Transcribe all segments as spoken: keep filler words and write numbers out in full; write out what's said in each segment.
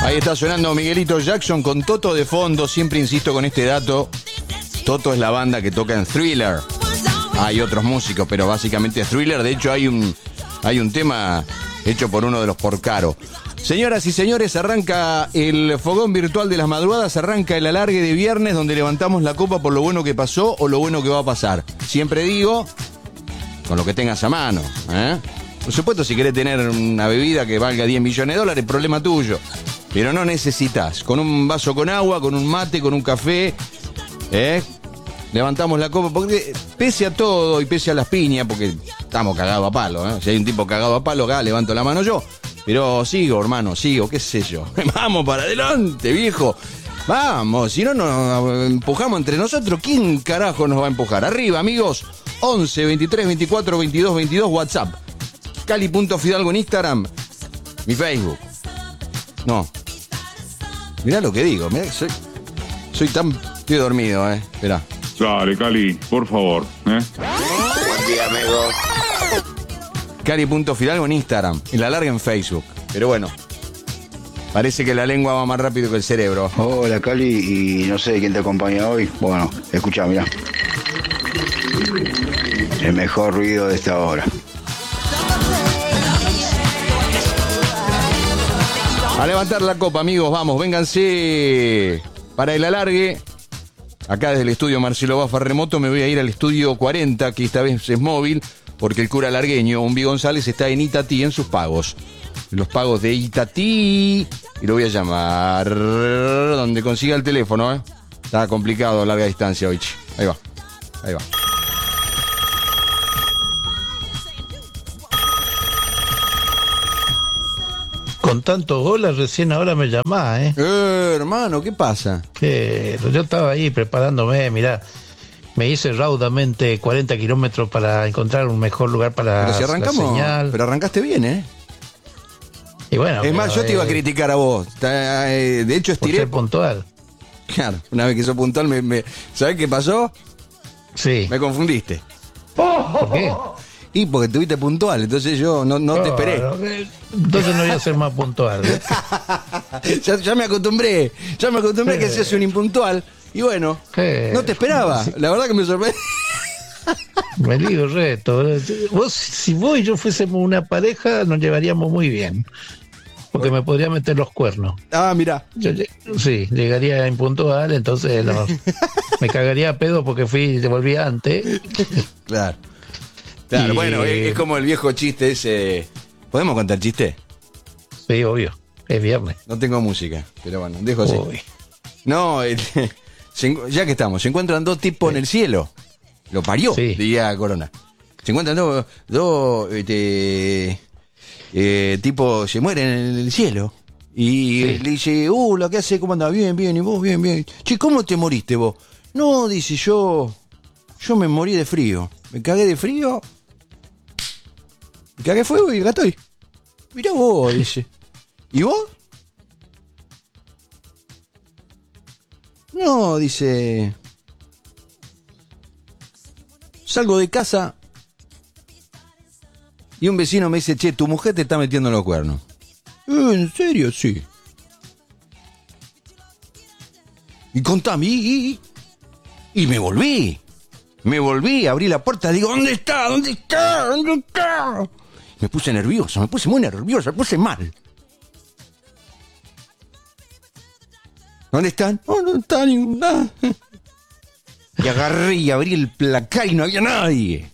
Ahí está sonando Miguelito Jackson con Toto de fondo. Siempre insisto con este dato. Toto es la banda que toca en Thriller. Hay otros músicos, pero básicamente es Thriller. De hecho, hay un, hay un tema hecho por uno de los Porcaro. Señoras y señores, arranca el fogón virtual de las madrugadas, arranca el alargue de viernes donde levantamos la copa por lo bueno que pasó o lo bueno que va a pasar. Siempre digo, con lo que tengas a mano, ¿eh? Por supuesto, si querés tener una bebida que valga diez millones de dólares, problema tuyo. Pero no necesitas. Con un vaso con agua, con un mate, con un café, ¿eh? Levantamos la copa, porque pese a todo y pese a las piñas, porque estamos cagados a palo, ¿eh? Si hay un tipo cagado a palo, acá levanto la mano yo. Pero sigo, hermano, sigo, qué sé yo. Vamos para adelante, viejo. Vamos, si no nos empujamos entre nosotros, ¿quién carajo nos va a empujar? Arriba, amigos. once, veintitrés, veinticuatro, veintidós, veintidós, WhatsApp. Cali punto Fidalgo en Instagram. Mi Facebook. No. Mirá lo que digo. Mirá, soy, soy tan... Estoy dormido, eh. Esperá. Dale, Cali, por favor. ¿eh? Buen día, amigo. Cali punto Fidalgo en Instagram. Y la larga en Facebook. Pero bueno. Parece que la lengua va más rápido que el cerebro. Hola, Cali, y no sé quién te acompaña hoy. Bueno, escucha, mirá. El mejor ruido de esta hora. A levantar la copa, amigos, vamos, vénganse para el alargue. Acá desde el estudio Marcelo Bafa Remoto me voy a ir al estudio cuarenta, que esta vez es móvil, porque el cura largueño, Umbi González, está en Itatí en sus pagos. Los pagos de Itatí, y lo voy a llamar donde consiga el teléfono, ¿eh? Está complicado a larga distancia hoy. Ahí va, ahí va. Con tantos goles recién ahora me llamás, ¿eh? Eh, hermano, ¿qué pasa? Que yo estaba ahí preparándome, mirá, me hice raudamente cuarenta kilómetros para encontrar un mejor lugar para pero si arrancamos, la señal. Pero arrancaste bien, ¿eh? Y bueno, es más, pero, yo te iba a eh, criticar a vos. De hecho, por estiré. ser puntual. Claro, una vez que sos puntual, me, me... ¿sabés qué pasó? Sí. Me confundiste. ¿Por qué? Y porque estuviste puntual, entonces yo no, no te esperé. No, entonces no voy a ser más puntual, ¿eh? ya, ya me acostumbré, ya me acostumbré Sí. que seas un impuntual. Y bueno, Sí. no te esperaba. Sí. La verdad que me sorprendí. Me digo reto. Vos, si vos y yo fuésemos una pareja, nos llevaríamos muy bien. Porque me podría meter los cuernos. Ah, mirá. Yo, sí, llegaría impuntual, entonces no, me cagaría a pedo porque fui, te volví antes. Claro. Claro, Y- bueno, es, es como el viejo chiste ese. ¿Podemos contar chiste? Sí, obvio, es viernes. No tengo música, pero bueno, dejo así. Uy. No, el- se encu- ya que estamos, se encuentran dos tipos Sí. en el cielo. Lo parió, Sí. diría Corona. Se encuentran dos, dos este, eh, tipos, se mueren en el cielo. Y Sí. le dice, uh, ¿la que hace? ¿Cómo anda? Bien, bien, y vos, bien, bien. Che, ¿cómo te moriste vos? No, dice, yo, yo me morí de frío. Me cagué de frío. Me cagué de fuego y acá estoy. Mirá vos, dice. ¿Y vos? No, dice... Salgo de casa y un vecino me dice, che, tu mujer te está metiendo los cuernos. Eh, ¿en serio? Sí. Y contame, y, y, y me volví. Me volví, abrí la puerta, digo, ¿dónde está? ¿Dónde está? ¿Dónde está? Me puse nervioso, me puse muy nervioso, me puse mal. ¿Dónde están? No, no está ninguna. Y agarré y abrí el placar y no había nadie.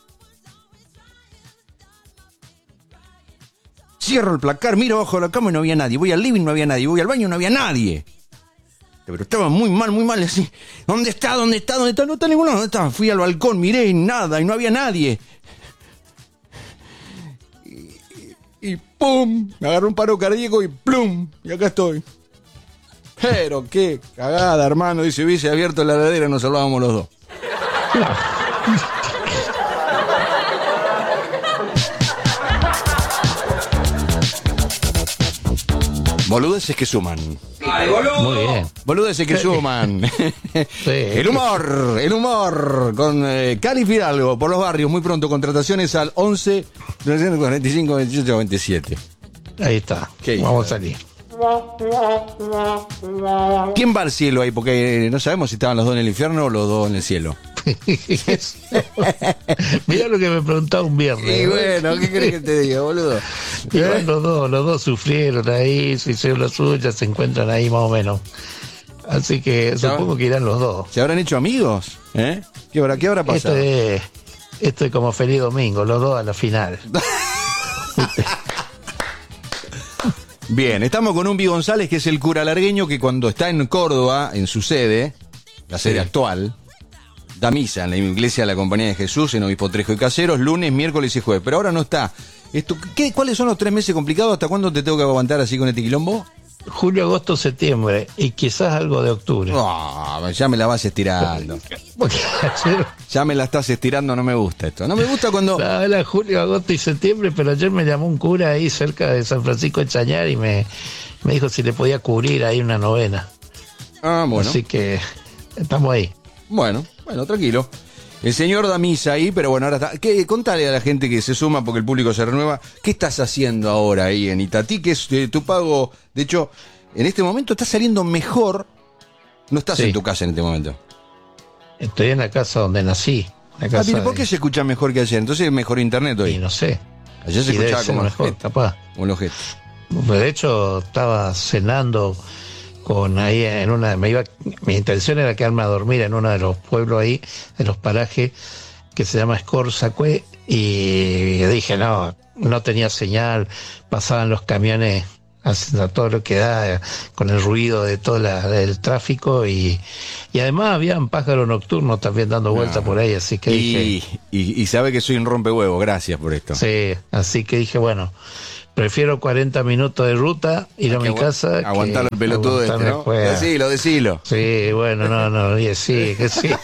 Cierro el placar, miro abajo de la cama y no había nadie. Voy al living, no había nadie. Voy al baño, no había nadie. Pero estaba muy mal, muy mal así. ¿Dónde está? ¿Dónde está? ¿Dónde está? No está ninguno. ¿Dónde está? Fui al balcón, miré y nada, y no había nadie. Y, y, y ¡pum! Me agarró un paro cardíaco y ¡plum! Y acá estoy. Pero qué cagada, hermano. Dice, hubiese abierto la heladera, nos salvábamos los dos. Boludeces que suman. Muy bien. Boludeces que suman. Sí. El humor, el humor con eh, Cali Fidalgo por los barrios. Muy pronto, contrataciones al once, novecientos cuarenta y cinco, veintiocho, veintisiete. Ahí está. ¿Qué hizo? Vamos a salir. ¿Quién va al cielo ahí? Porque no sabemos si estaban los dos en el infierno o los dos en el cielo. Mirá lo que me preguntaba un viernes. Y bueno, ¿qué crees que te diga, boludo? Y bueno, los dos, los dos sufrieron ahí, se hicieron la suya, se encuentran ahí más o menos. Así que supongo que irán los dos. ¿Se habrán hecho amigos? ¿Eh? ¿Qué habrá, qué habrá pasado? Esto es, esto es como Feliz Domingo, los dos a la final. Bien, estamos con un Bi González, que es el cura largueño, que cuando está en Córdoba, en su sede, la sede Sí. actual, da misa en la iglesia de la Compañía de Jesús, en Obispo Trejo y Caseros, lunes, miércoles y jueves. Pero ahora no está. Esto, ¿qué, ¿Cuáles son los tres meses complicados? ¿Hasta cuándo te tengo que aguantar así con este quilombo? Julio, agosto, septiembre y quizás algo de octubre. Oh, ya me la vas estirando. Porque ayer, Ya me la estás estirando, no me gusta esto. No me gusta cuando... no, era julio, agosto y septiembre, pero ayer me llamó un cura ahí cerca de San Francisco de Chañar y me, me dijo si le podía cubrir ahí una novena. Ah, bueno. Así que estamos ahí. Bueno, bueno, tranquilo. El señor da misa ahí, pero bueno, ahora está... ¿Qué? Contale a la gente que se suma porque el público se renueva. ¿Qué estás haciendo ahora ahí en Itatí? Que es eh, tu pago... De hecho, en este momento está saliendo mejor. No estás Sí. en tu casa en este momento. Estoy en la casa donde nací. La Ah, casa mire, ¿por de- qué se escucha mejor que ayer? Entonces es mejor internet Y hoy. no sé. Ayer se Y debe escuchaba ser como el mejor, ojete, capaz. como el ojete. Pues de hecho, estaba cenando con ahí en una, me iba, mi intención era quedarme a dormir en uno de los pueblos ahí, de los parajes, que se llama Escorzacue, y dije, no, no tenía señal, pasaban los camiones haciendo todo lo que da, con el ruido de todo la, del tráfico, y, y además habían pájaros nocturnos también dando vueltas por ahí, así que dije, Y, y, y sabe que soy un rompehuevo, gracias por esto. sí, así que dije, bueno, prefiero cuarenta minutos de ruta, ir a mi Agu- casa. que Aguantar el pelotudo este, aguantarme ¿no? afuera. Decilo, decilo. Sí, bueno, no, no, y sí, que sí.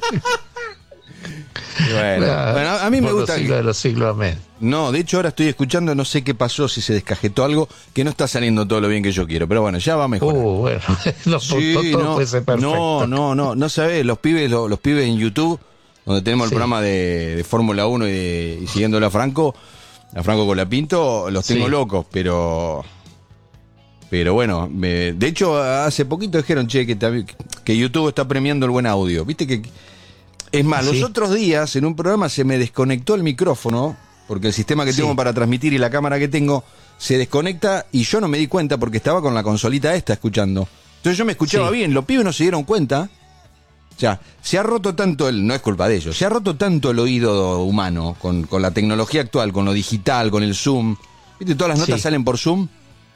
Bueno, bueno, a mí me Por gusta... los siglos de los siglos, amén. No, de hecho ahora estoy escuchando, no sé qué pasó, si se descajetó algo, que no está saliendo todo lo bien que yo quiero, pero bueno, ya va mejor. Uh, bueno, no, Sí, no todo no, puede ser perfecto. no, no, no, no sabés, los pibes, los, los pibes en YouTube, donde tenemos el Sí. programa de, de Fórmula uno y, de, y siguiéndolo a Franco, a Franco Colapinto, los tengo Sí. locos, pero... Pero bueno, me- de hecho hace poquito dijeron, che, que, tam- que YouTube está premiando el buen audio, viste que... Es más, Sí. los otros días en un programa se me desconectó el micrófono, porque el sistema que Sí. tengo para transmitir y la cámara que tengo se desconecta y yo no me di cuenta porque estaba con la consolita esta escuchando. Entonces yo me escuchaba Sí. bien, los pibes no se dieron cuenta. O sea, se ha roto tanto el, no es culpa de ellos, se ha roto tanto el oído humano con, con la tecnología actual, con lo digital, con el Zoom. ¿Viste? Todas las notas Sí. salen por Zoom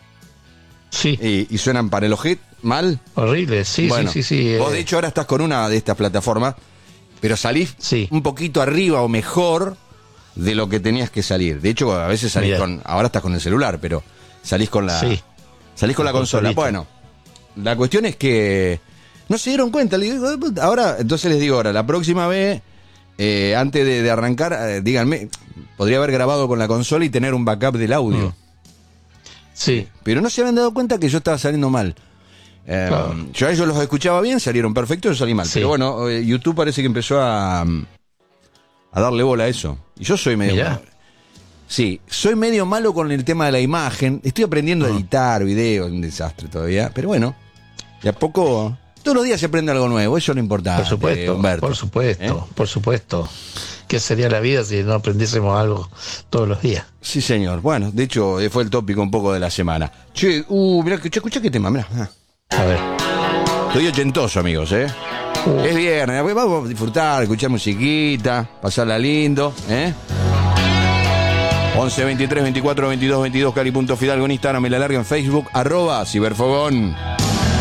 Sí, y, y suenan para el ojete mal. horrible, sí, Bueno, sí, sí, sí. Vos eh, de hecho ahora estás con una de estas plataformas, pero salís Sí. un poquito arriba o mejor de lo que tenías que salir. De hecho, a veces salís Mirá. con, ahora estás con el celular, pero salís con la, Sí. salís con la, La consola. consolita. Bueno, la cuestión es que no se dieron cuenta. Le digo, ahora, entonces les digo ahora, la próxima vez, eh, antes de, de arrancar, eh, díganme, podría haber grabado con la consola y tener un backup del audio. Mm. Sí, Pero no se habían dado cuenta que yo estaba saliendo mal. Eh, Claro. Yo a ellos los escuchaba bien, salieron perfectos, yo salí mal. Sí. Pero bueno, eh, YouTube parece que empezó a, a darle bola a eso. Y yo soy medio... Mirá. Sí, soy medio malo con el tema de la imagen. Estoy aprendiendo a Ah. editar videos, un desastre todavía. Pero bueno, de a poco... Todos los días se aprende algo nuevo, eso es lo importante. por supuesto, Humberto. por supuesto, ¿Eh? por supuesto. ¿Qué sería la vida si no aprendiésemos algo todos los días? Sí, señor. Bueno, de hecho, eh, fue el tópico un poco de la semana. Che, uh, mirá, che, escuchá qué tema, mirá. Ah. A ver. Estoy ochentoso, amigos, ¿eh? Uh. Es viernes, vamos a disfrutar, escuchar musiquita, pasarla lindo, ¿eh? once, veintitrés, veinticuatro, veintidós, veintidós, Cari punto Fidalgo en Instagram y la larga en Facebook, arroba Ciberfogón.